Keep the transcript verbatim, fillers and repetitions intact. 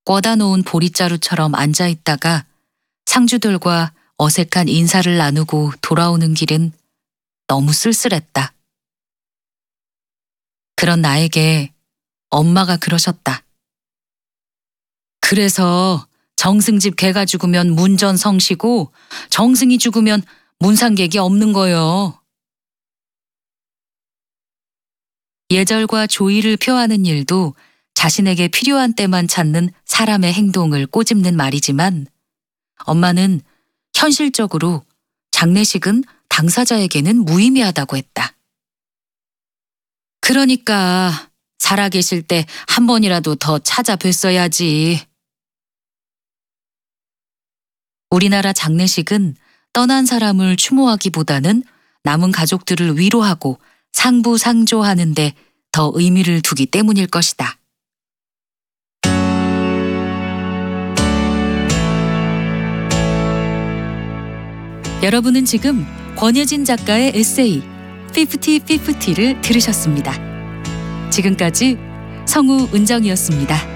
꿔다 놓은 보릿자루처럼 앉아 있다가 상주들과 어색한 인사를 나누고 돌아오는 길은 너무 쓸쓸했다. 그런 나에게 엄마가 그러셨다. 그래서 정승집 개가 죽으면 문전성시고 정승이 죽으면 문상객이 없는 거요. 예절과 조의를 표하는 일도 자신에게 필요한 때만 찾는 사람의 행동을 꼬집는 말이지만 엄마는 현실적으로 장례식은 당사자에게는 무의미하다고 했다. 그러니까 살아계실 때 한 번이라도 더 찾아뵀어야지. 우리나라 장례식은 떠난 사람을 추모하기보다는 남은 가족들을 위로하고 상부상조하는 데 더 의미를 두기 때문일 것이다. 여러분은 지금 권예진 작가의 에세이 피프티 피프티를 들으셨습니다. 지금까지 성우 은정이었습니다.